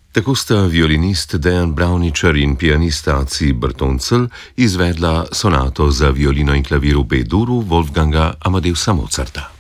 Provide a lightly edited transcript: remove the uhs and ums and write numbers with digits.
Tako sta violinist Dejan Bravničar in pianista Aci Bertoncelj izvedla sonato za violino in klavir v B-duru Wolfganga Amadeusa Mozarta.